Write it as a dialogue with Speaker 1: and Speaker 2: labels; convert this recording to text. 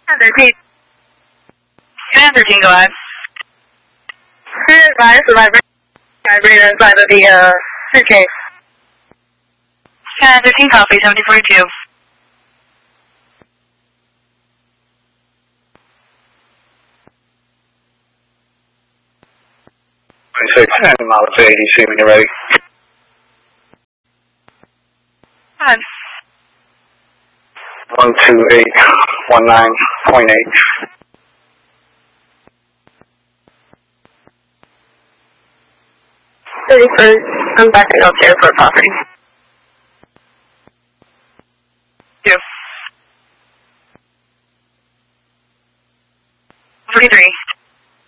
Speaker 1: 13.
Speaker 2: Command 13, go ahead.
Speaker 1: Advise vibrator inside of the suitcase.
Speaker 2: Command 13, copy, 7042.
Speaker 3: And miles to ADC when you're ready.
Speaker 2: Go ahead.
Speaker 3: 12819.8.
Speaker 1: 31st, I'm backing up to airport property.
Speaker 2: 2. 43.